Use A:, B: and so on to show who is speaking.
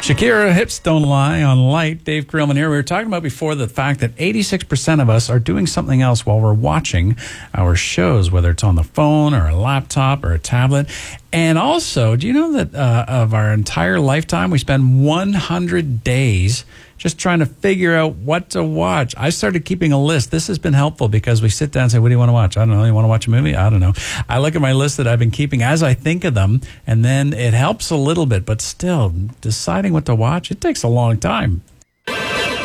A: Shakira, Hips Don't Lie on Light. Dave Krillman here. We were talking about before the fact that 86% of us are doing something else while we're watching our shows, whether it's on the phone or a laptop or a tablet. And also, do you know that of our entire lifetime, we spend 100 days just trying to figure out what to watch? I started keeping a list. This has been helpful because we sit down and say, what do you want to watch? I don't know. You want to watch a movie? I don't know. I look at my list that I've been keeping as I think of them, and then it helps a little bit. But still, deciding what to watch, it takes a long time.